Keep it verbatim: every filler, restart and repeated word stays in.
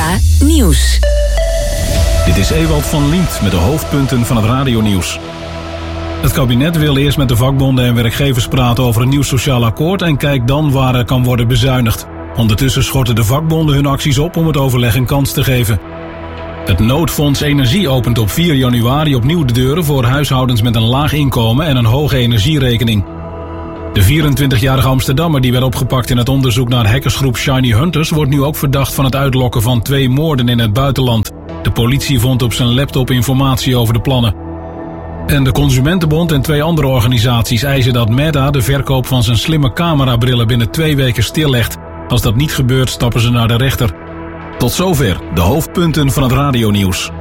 A Nieuws. Dit is Ewald van Liemt met de hoofdpunten van het radionieuws. Het kabinet wil eerst met de vakbonden en werkgevers praten over een nieuw sociaal akkoord en kijkt dan waar er kan worden bezuinigd. Ondertussen schorten de vakbonden hun acties op om het overleg een kans te geven. Het noodfonds Energie opent op vier januari opnieuw de deuren voor huishoudens met een laag inkomen en een hoge energierekening. De vierentwintigjarige Amsterdammer die werd opgepakt in het onderzoek naar hackersgroep Shiny Hunters wordt nu ook verdacht van het uitlokken van twee moorden in het buitenland. De politie vond op zijn laptop informatie over de plannen. En de Consumentenbond en twee andere organisaties eisen dat Meta de verkoop van zijn slimme camerabrillen binnen twee weken stillegt. Als dat niet gebeurt, stappen ze naar de rechter. Tot zover de hoofdpunten van het radionieuws.